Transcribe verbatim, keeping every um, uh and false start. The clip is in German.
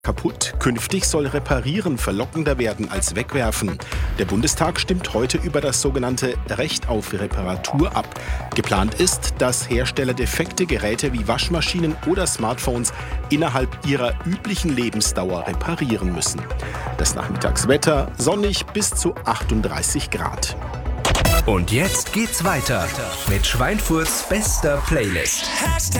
Kaputt. Künftig soll Reparieren verlockender werden als Wegwerfen. Der Bundestag stimmt heute über das sogenannte Recht auf Reparatur ab. Geplant ist, dass Hersteller defekte Geräte wie Waschmaschinen oder Smartphones innerhalb ihrer üblichen Lebensdauer reparieren müssen. Das Nachmittagswetter sonnig bis zu achtunddreißig Grad. Und jetzt geht's weiter mit Schweinfurts bester Playlist. Hashtag